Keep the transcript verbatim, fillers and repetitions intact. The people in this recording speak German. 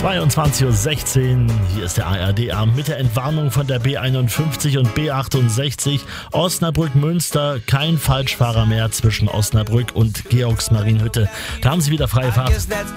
zweiundzwanzig Uhr sechzehn, hier ist der A R D-Abend mit der Entwarnung von der B einundfünfzig und B achtundsechzig. Osnabrück-Münster, kein Falschfahrer mehr zwischen Osnabrück und Georgsmarienhütte. Da haben sie wieder freie Fahrt.